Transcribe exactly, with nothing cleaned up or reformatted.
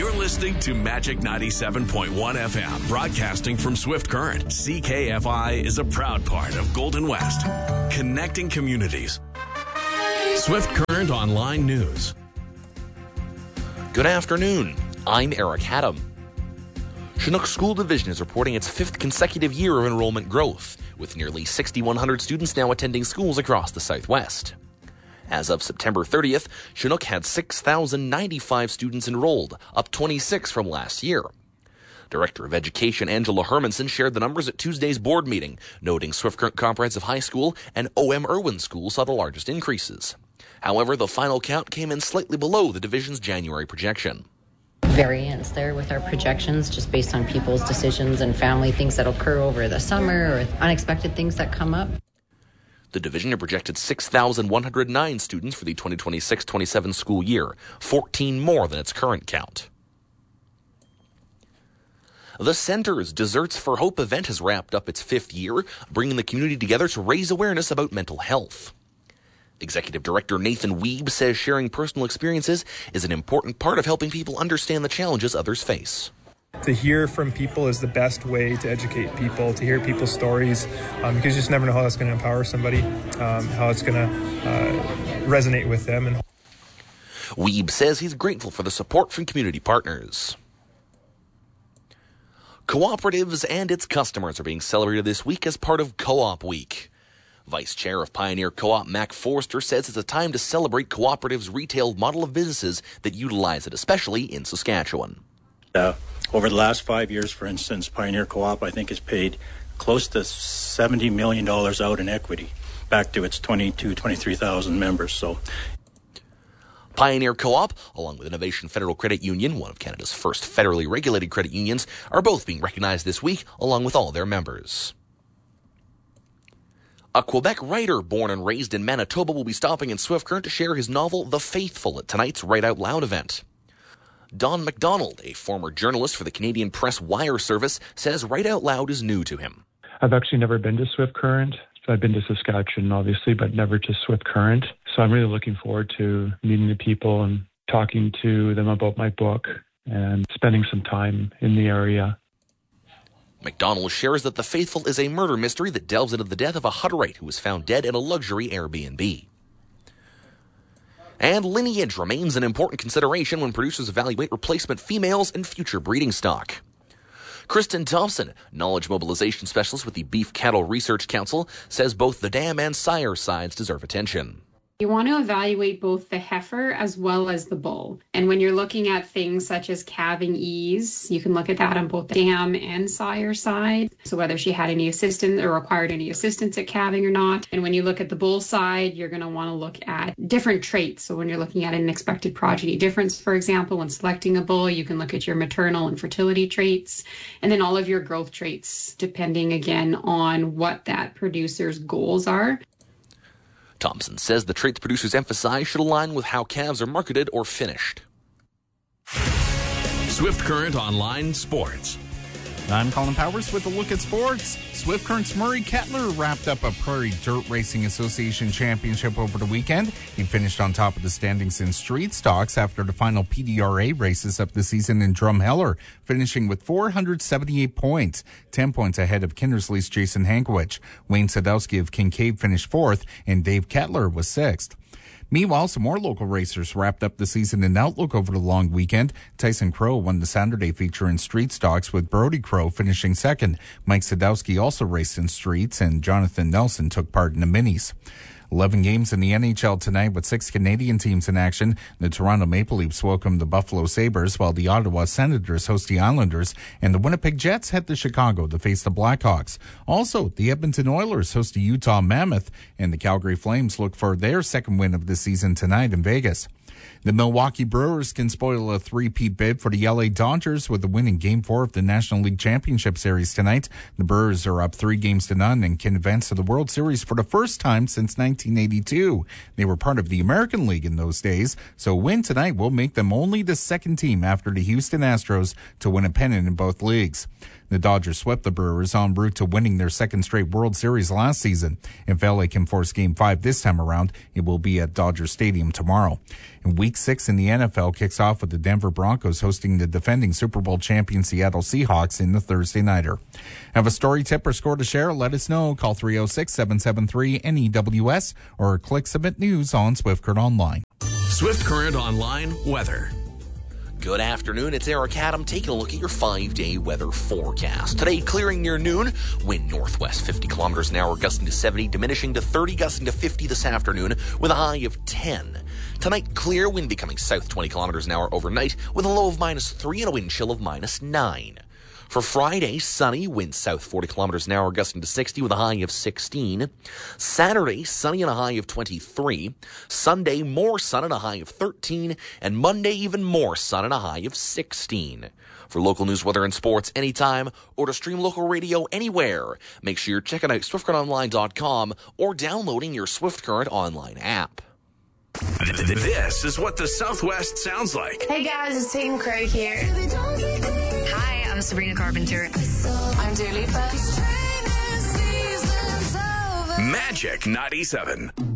You're listening to Magic ninety-seven point one F M, broadcasting from Swift Current. C K F I is a proud part of Golden West, connecting communities. Swift Current Online News. Good afternoon. I'm Eric Haddam. Chinook School Division is reporting its fifth consecutive year of enrollment growth, with nearly six thousand one hundred students now attending schools across the Southwest. As of September thirtieth, Chinook had six thousand ninety-five students enrolled, up twenty-six from last year. Director of Education Angela Hermanson shared the numbers at Tuesday's board meeting, noting Swift Current Comprehensive High School and O M Irwin School saw the largest increases. However, the final count came in slightly below the division's January projection. Variance there with our projections, just based on people's decisions and family things that occur over the summer or unexpected things that come up. The division had projected six thousand one hundred nine students for the twenty twenty-six twenty-seven school year, fourteen more than its current count. The Center's Desserts for Hope event has wrapped up its fifth year, bringing the community together to raise awareness about mental health. Executive Director Nathan Wiebe says sharing personal experiences is an important part of helping people understand the challenges others face. To hear from people is the best way to educate people, to hear people's stories, um, because you just never know how that's going to empower somebody, um, how it's going to uh, resonate with them. And Wiebe says he's grateful for the support from community partners. Cooperatives and its customers are being celebrated this week as part of Co-op Week. Vice Chair of Pioneer Co-op Mac Forster says it's a time to celebrate Cooperative's retail model of businesses that utilize it, especially in Saskatchewan. Uh, over the last five years, for instance, Pioneer Co-op, I think, has paid close to seventy million dollars out in equity back to its twenty-two, twenty-three thousand members. So, Pioneer Co-op, along with Innovation Federal Credit Union, one of Canada's first federally regulated credit unions, are both being recognized this week, along with all their members. A Quebec writer born and raised in Manitoba will be stopping in Swift Current to share his novel The Faithful at tonight's Write Out Loud event. Don MacDonald, a former journalist for the Canadian Press Wire Service, says Write Out Loud is new to him. I've actually never been to Swift Current. I've been to Saskatchewan, obviously, but never to Swift Current. So I'm really looking forward to meeting the people and talking to them about my book and spending some time in the area. MacDonald shares that The Faithful is a murder mystery that delves into the death of a Hutterite who was found dead in a luxury Airbnb. And lineage remains an important consideration when producers evaluate replacement females and future breeding stock. Kristen Thompson, knowledge mobilization specialist with the Beef Cattle Research Council, says both the dam and sire sides deserve attention. You want to evaluate both the heifer as well as the bull. And when you're looking at things such as calving ease, you can look at that on both the dam and sire side. So whether she had any assistance or required any assistance at calving or not. And when you look at the bull side, you're going to want to look at different traits. So when you're looking at an expected progeny difference, for example, when selecting a bull, you can look at your maternal and fertility traits, and then all of your growth traits, depending again on what that producer's goals are. Thompson says the traits producers emphasize should align with how calves are marketed or finished. Swift Current Online Sports. I'm Colin Powers with a look at sports. Swift Current's Murray Kettler wrapped up a Prairie Dirt Racing Association championship over the weekend. He finished on top of the standings in street stocks after the final P D R A races of the season in Drumheller, finishing with four hundred seventy-eight points, ten points ahead of Kindersley's Jason Hankwich. Wayne Sadowski of Kincaid finished fourth, and Dave Kettler was sixth. Meanwhile, some more local racers wrapped up the season in Outlook over the long weekend. Tyson Crow won the Saturday feature in street stocks, with Brody Crow finishing second. Mike Sadowski also raced in streets, and Jonathan Nelson took part in the minis. eleven games in the N H L tonight with six Canadian teams in action. The Toronto Maple Leafs welcome the Buffalo Sabres, while the Ottawa Senators host the Islanders, and the Winnipeg Jets head to Chicago to face the Blackhawks. Also, the Edmonton Oilers host the Utah Mammoth, and the Calgary Flames look for their second win of the season tonight in Vegas. The Milwaukee Brewers can spoil a three-peat bid for the L A Dodgers with a win in Game four of the National League Championship Series tonight. The Brewers are up three games to none and can advance to the World Series for the first time since nineteen eighty-two. They were part of the American League in those days, so a win tonight will make them only the second team after the Houston Astros to win a pennant in both leagues. The Dodgers swept the Brewers en route to winning their second straight World Series last season. If L A can force Game five this time around, it will be at Dodger Stadium tomorrow. And Week six in the N F L kicks off with the Denver Broncos hosting the defending Super Bowl champion Seattle Seahawks in the Thursday Nighter. Have a story, tip, or score to share? Let us know. Call three oh six, seven seven three, N E W S or click Submit News on Swift Current Online. Swift Current Online weather. Good afternoon, it's Eric Adam taking a look at your five-day weather forecast. Today, clearing near noon, wind northwest fifty kilometers an hour, gusting to seventy, diminishing to thirty, gusting to fifty this afternoon with a high of ten. Tonight, clear, wind becoming south twenty kilometers an hour overnight with a low of minus three and a wind chill of minus nine. For Friday, sunny, wind south forty kilometers an hour, gusting to sixty with a high of sixteen. Saturday, sunny and a high of twenty-three. Sunday, more sun and a high of thirteen. And Monday, even more sun and a high of sixteen. For local news, weather, and sports anytime, or to stream local radio anywhere, make sure you're checking out swift current online dot com or downloading your Swift Current Online app. This is what the Southwest sounds like. Hey guys, it's Tatum Craig here. Hi, I'm Sabrina Carpenter. I'm Dua Lipa. Magic ninety-seven.